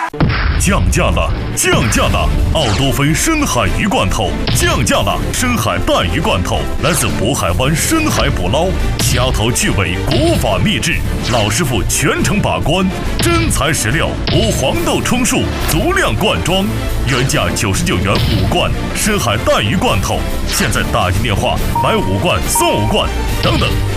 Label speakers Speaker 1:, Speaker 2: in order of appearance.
Speaker 1: 降价了，降价了！奥多芬深海鱼罐头降价了，深海带鱼罐头来自渤海湾深海捕捞，掐头去尾，古法秘制，老师傅全程把关，真材实料，无黄豆充数，足量灌装，原价99元5罐深海带鱼罐头，现在打进电话买5罐送5罐，等等。